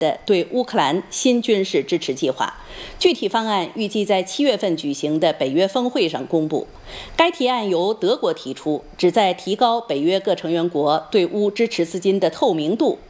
的对乌克兰新军事支持计划，具体方案预计在7月份举行的北约峰会上公布。该提案由德国提出，旨在提高北约各成员国对乌支持资金的透明度